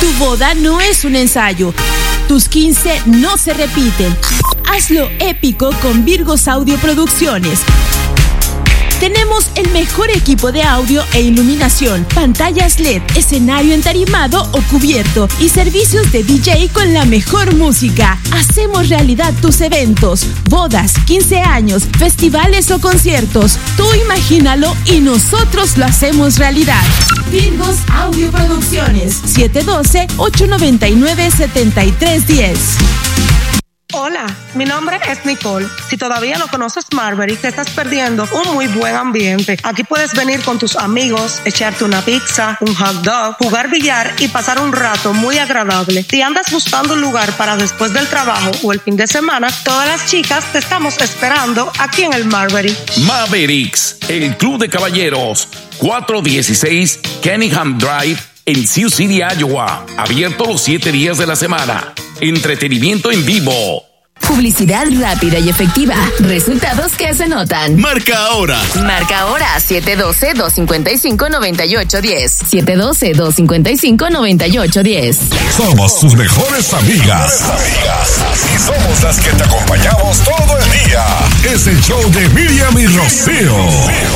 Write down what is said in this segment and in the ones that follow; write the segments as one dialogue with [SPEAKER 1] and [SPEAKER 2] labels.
[SPEAKER 1] Tu boda no es un ensayo. Tus 15 no se repiten. Hazlo épico con Virgos Audio Producciones. Tenemos el mejor equipo de audio e iluminación, pantallas LED, escenario entarimado o cubierto y servicios de DJ con la mejor música. Hacemos realidad tus eventos, bodas, 15 años, festivales o conciertos. Tú imagínalo y nosotros lo hacemos realidad. Virgos Audio Producciones, 712-899-7310.
[SPEAKER 2] Hola, mi nombre es Nicole. Si todavía no conoces Marbury, te estás perdiendo un muy buen ambiente. Aquí puedes venir con tus amigos, echarte una pizza, un hot dog, jugar billar y pasar un rato muy agradable. Si andas buscando un lugar para después del trabajo o el fin de semana, todas las chicas te estamos esperando aquí en el Marbury.
[SPEAKER 3] Mavericks, el club de caballeros, 416 Kenningham Drive en Sioux City, Iowa. Abierto los 7 días de la semana. Entretenimiento en vivo.
[SPEAKER 4] Publicidad rápida y efectiva. Resultados que se notan.
[SPEAKER 5] Marca ahora.
[SPEAKER 4] Marca ahora 712-255-9810. 712-255-9810.
[SPEAKER 5] Somos sus mejores amigas. Y somos las que te acompañamos todo el día. Es el show de Miriam y Rocío.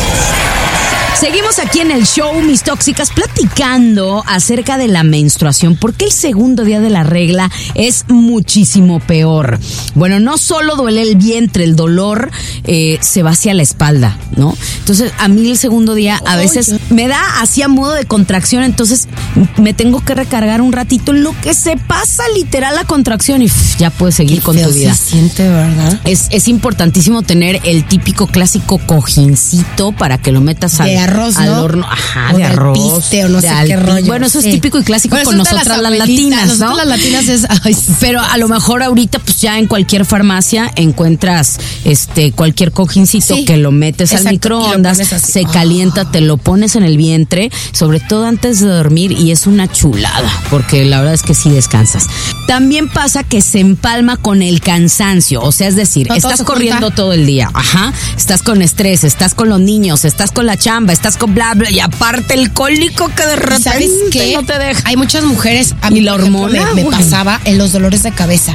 [SPEAKER 6] Seguimos aquí en el show, mis tóxicas, platicando acerca de la menstruación. ¿Por qué el segundo día de la regla es muchísimo peor? Bueno, no solo duele el vientre, el dolor se va hacia la espalda, ¿no? Entonces, a mí el segundo día a veces me da así a modo de contracción, entonces me tengo que recargar un ratito en lo que se pasa literal la contracción y ya puedes seguir con tu vida.
[SPEAKER 7] Se siente, ¿verdad?
[SPEAKER 6] Es importantísimo tener el típico clásico cojincito para que lo metas al
[SPEAKER 7] arroz,
[SPEAKER 6] al
[SPEAKER 7] ¿no?
[SPEAKER 6] horno, ajá,
[SPEAKER 7] o
[SPEAKER 6] de arroz,
[SPEAKER 7] piste, o no sé qué rollo.
[SPEAKER 6] Bueno, eso
[SPEAKER 7] sí.
[SPEAKER 6] es típico y clásico con nosotras las latinas, ¿no?
[SPEAKER 7] Nosotras las latinas es... Ay, sí.
[SPEAKER 6] Pero a lo mejor ahorita pues ya en cualquier farmacia encuentras cualquier cojincito que lo metes al microondas, se calienta, te lo pones en el vientre, sobre todo antes de dormir, y es una chulada, porque la verdad es que sí descansas. También pasa que se empalma con el cansancio, o sea, es decir, estás corriendo todo el día, ajá, estás con estrés, estás con los niños, estás con la chamba, estás con bla bla, y aparte el cólico que de repente
[SPEAKER 7] ¿sabes qué?
[SPEAKER 6] No te deja.
[SPEAKER 7] Hay muchas mujeres, a mí
[SPEAKER 6] y la hormona
[SPEAKER 7] me pasaba en los dolores de cabeza.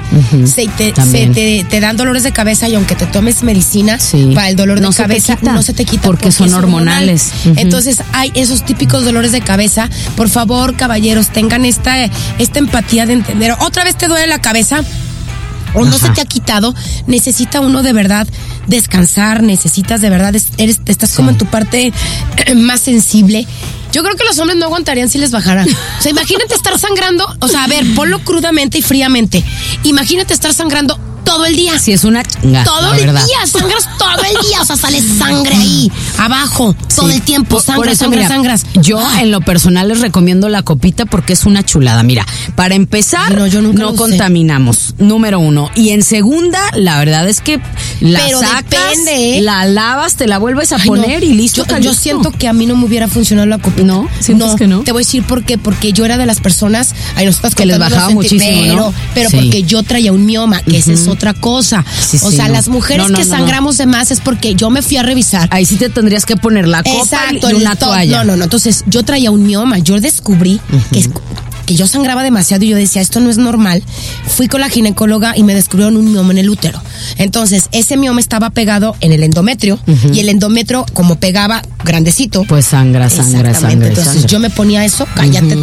[SPEAKER 7] Te dan dolores de cabeza y aunque te tomes medicina para el dolor de cabeza, no se te quita.
[SPEAKER 6] Porque son hormonales.
[SPEAKER 7] Entonces hay esos típicos dolores de cabeza. Por favor, caballeros, tengan esta empatía de entender. Otra vez te duele la cabeza o no se te ha quitado, necesita uno de verdad descansar, necesitas de verdad, estás como en tu parte más sensible. Yo creo que los hombres no aguantarían si les bajara. O sea, imagínate estar sangrando, o sea, a ver, ponlo crudamente y fríamente. Imagínate estar sangrando todo el día.
[SPEAKER 6] Si es una chinga.
[SPEAKER 7] Todo el día, sangras todo el día, o sea, sale sangre ahí, abajo, todo el tiempo, sangras.
[SPEAKER 6] Yo en lo personal les recomiendo la copita porque es una chulada. Mira, para empezar, no contaminamos, número 1. Y en segunda, la verdad es que la sacas, depende, la lavas, te la vuelves a poner y listo.
[SPEAKER 7] Yo siento que a mí no me hubiera funcionado la copita.
[SPEAKER 6] ¿No? ¿Sientes que no?
[SPEAKER 7] Te voy a decir por qué. Porque yo era de las personas, nosotras
[SPEAKER 6] que les bajaba muchísimo, ¿no?
[SPEAKER 7] Pero porque yo traía un mioma, que ese es otra cosa. O sea, las mujeres que sangramos de más es porque yo me fui a revisar.
[SPEAKER 6] Ahí sí te tendrías que poner la copa y una toalla.
[SPEAKER 7] No. Entonces, yo traía un mioma. Yo descubrí que yo sangraba demasiado y yo decía, esto no es normal. Fui con la ginecóloga y me descubrieron un mioma en el útero. Entonces, ese mioma estaba pegado en el endometrio y el endometrio, como pegaba grandecito,
[SPEAKER 6] pues sangra.
[SPEAKER 7] Entonces, yo me ponía eso, cállate,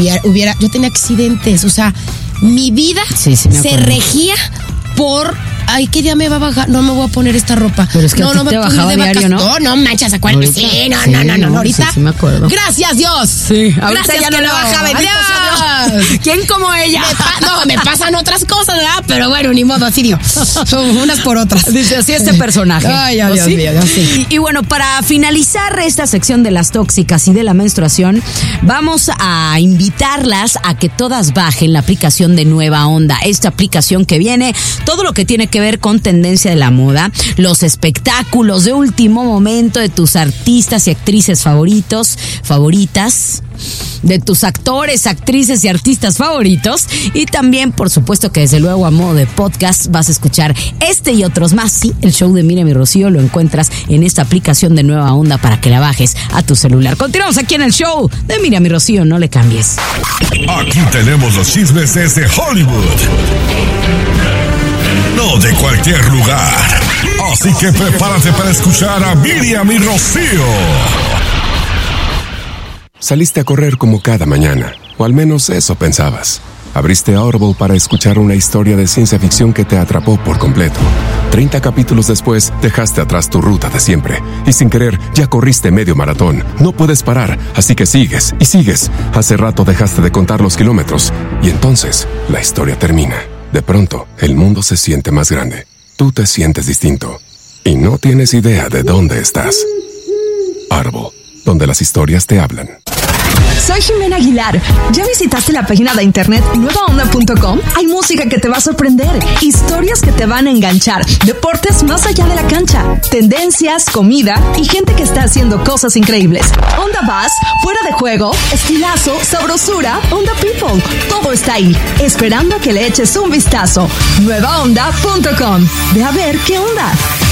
[SPEAKER 7] yo tenía accidentes, o sea, mi vida se regía por... Ay, ¿qué día me va a bajar? No me voy a poner esta ropa.
[SPEAKER 6] Pero es que no me te bajaba diario, ¿no?
[SPEAKER 7] No manchas, acuérdate. Sí, no. Ahorita.
[SPEAKER 6] Sí, me acuerdo.
[SPEAKER 7] Gracias, Dios.
[SPEAKER 6] Sí, ahorita
[SPEAKER 7] gracias
[SPEAKER 6] ya no le bajaba.
[SPEAKER 7] Adiós.
[SPEAKER 6] ¿Quién como ella?
[SPEAKER 7] Me pasan otras cosas, ¿verdad? Pero bueno, ni modo, así Dios. Son unas por otras.
[SPEAKER 6] Dice así este personaje.
[SPEAKER 7] Ay, Dios mío.
[SPEAKER 6] Y bueno, para finalizar esta sección de las tóxicas y de la menstruación, vamos a invitarlas a que todas bajen la aplicación de Nueva Onda. Esta aplicación que viene, todo lo que tiene que ver con tendencia de la moda, los espectáculos de último momento de tus artistas y actrices favoritas, de tus actores, actrices y artistas favoritos. Y también, por supuesto, que desde luego a modo de podcast vas a escuchar este y otros más. Sí, el show de Miriam y Rocío lo encuentras en esta aplicación de Nueva Onda para que la bajes a tu celular. Continuamos aquí en el show de Miriam y Rocío, no le cambies.
[SPEAKER 5] Aquí tenemos los chismes desde Hollywood. No de cualquier lugar. Así que prepárate para escuchar a Miriam y Rocío.
[SPEAKER 8] Saliste a correr como cada mañana, o al menos eso pensabas. Abriste Audible para escuchar una historia de ciencia ficción que te atrapó por completo. 30 capítulos después, dejaste atrás tu ruta de siempre. Y sin querer, ya corriste medio maratón. No puedes parar, así que sigues y sigues. Hace rato dejaste de contar los kilómetros. Y entonces, la historia termina. De pronto, el mundo se siente más grande. Tú te sientes distinto. Y no tienes idea de dónde estás. Audible, donde las historias te hablan.
[SPEAKER 9] Soy Jimena Aguilar. ¿Ya visitaste la página de internet nuevaonda.com? Hay música que te va a sorprender, historias que te van a enganchar, deportes más allá de la cancha, tendencias, comida y gente que está haciendo cosas increíbles. Onda Bass, fuera de juego, estilazo, sabrosura, Onda People. Todo está ahí, esperando a que le eches un vistazo. Nuevaonda.com. Ve a ver qué onda.